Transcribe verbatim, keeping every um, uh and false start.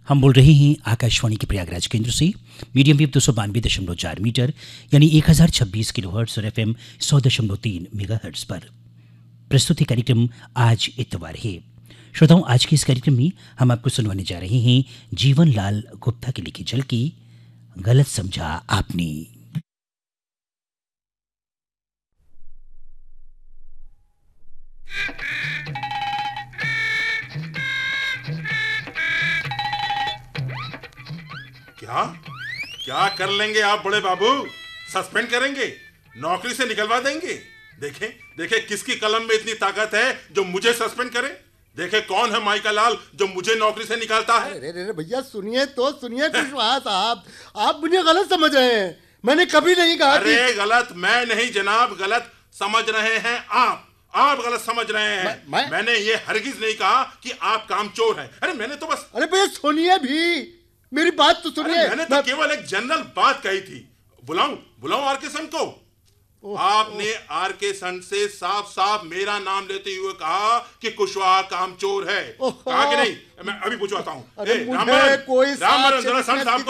हम बोल रहे हैं आकाशवाणी के प्रयागराज केंद्र से, मीडियम वेव दो सौ बानवे दशमलव चार मीटर यानी एक हज़ार छब्बीस किलो हर्ट्स और एफ एम सौ दशमलव तीन मेगा हर्ट्स पर। प्रस्तुति कार्यक्रम आज इतवार है। श्रोताओं, आज के इस कार्यक्रम में हम आपको सुनवाने जा रहे हैं जीवन लाल गुप्ता की लिखी झलकी गलत समझा आपने। क्या क्या कर लेंगे आप बड़े बाबू? सस्पेंड करेंगे, नौकरी से निकलवा देंगे? देखें देखें किसकी कलम में इतनी ताकत है जो मुझे सस्पेंड करे। देखें कौन है माइका लाल जो मुझे नौकरी से निकालता है। अरे अरे भैया सुनिए तो सुनिए कुशवाहा साहब, आप मुझे गलत समझ रहे हैं। मैंने कभी नहीं कहा। अरे गलत मैं नहीं जनाब, गलत समझ रहे हैं आप आप गलत समझ रहे हैं। मैं, मैं... मैंने ये हरगिज नहीं कहा कि आप कामचोर हैं। अरे मैंने तो बस अरे भैया सुनिए भी, मेरी बात तो सुनिए। मैंने तो मैं... केवल एक जनरल बात कही थी। बुलाऊं बुलाऊं आर के सन को? आपने आर के सन से साफ साफ मेरा नाम लेते हुए कहा कि कुशवाहा कामचोर है। कहा कि नहीं? मैं अभी पूछवाता हूं। अरे मुझे कोई रामबन जरा सन साहब